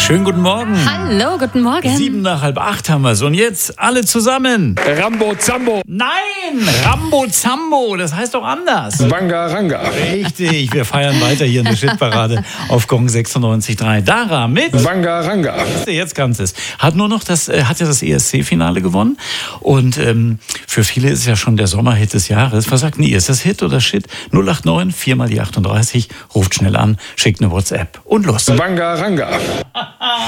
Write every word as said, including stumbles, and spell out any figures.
Schönen guten Morgen. Hallo, guten Morgen. Sieben nach halb acht haben wir es. Und jetzt alle zusammen. Rambo Zambo. Nein, Rambo Zambo, das heißt doch anders. Banga Ranga. Richtig, wir feiern weiter hier in der Shitparade auf Gong sechsundneunzig Komma drei. Dara mit Banga Ranga. Jetzt kannst es. Hat nur noch das, äh, hat ja das E S C-Finale gewonnen. Und ähm, für viele ist es ja schon der Sommerhit des Jahres. Was sagt ihr? Ist das Hit oder Shit? null acht neun, vier mal die achtunddreißig. Ruft schnell an, schickt eine WhatsApp und los. Banga Ranga.